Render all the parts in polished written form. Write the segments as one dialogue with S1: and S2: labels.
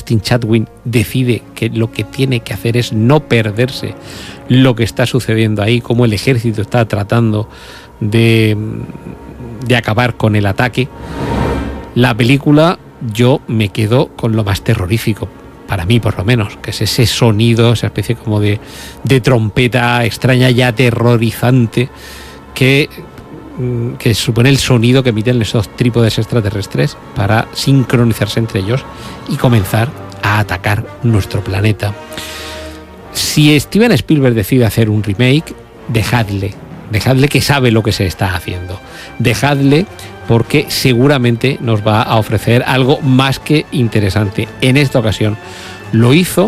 S1: Justin Chatwin decide que lo que tiene que hacer es no perderse lo que está sucediendo ahí, cómo el ejército está tratando de acabar con el ataque. La película, yo me quedo con lo más terrorífico, para mí por lo menos, que es ese sonido, esa especie como de trompeta extraña y aterrorizante que supone el sonido que emiten esos trípodes extraterrestres para sincronizarse entre ellos y comenzar a atacar nuestro planeta. Si Steven Spielberg decide hacer un remake, dejadle que sabe lo que se está haciendo. Dejadle, porque seguramente nos va a ofrecer algo más que interesante. En esta ocasión lo hizo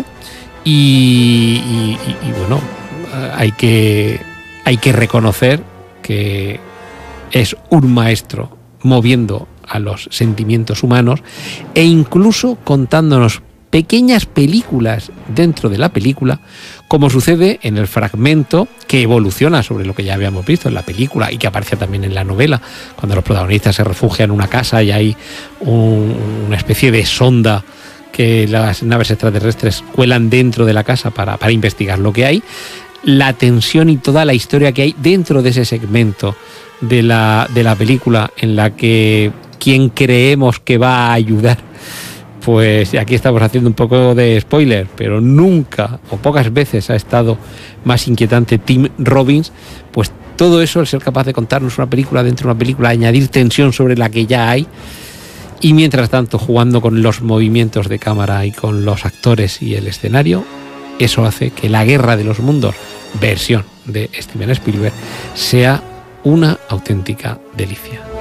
S1: y bueno, hay que reconocer que es un maestro moviendo a los sentimientos humanos e incluso contándonos pequeñas películas dentro de la película, como sucede en el fragmento que evoluciona sobre lo que ya habíamos visto en la película y que aparece también en la novela, cuando los protagonistas se refugian en una casa y hay una especie de sonda que las naves extraterrestres cuelan dentro de la casa para investigar lo que hay. La tensión y toda la historia que hay dentro de ese segmento de la película, en la que quien creemos que va a ayudar, pues aquí estamos haciendo un poco de spoiler, pero nunca o pocas veces ha estado más inquietante Tim Robbins. Pues todo eso, el ser capaz de contarnos una película dentro de una película, añadir tensión sobre la que ya hay, y mientras tanto jugando con los movimientos de cámara y con los actores y el escenario, eso hace que La Guerra de los Mundos, versión de Steven Spielberg, sea una auténtica delicia.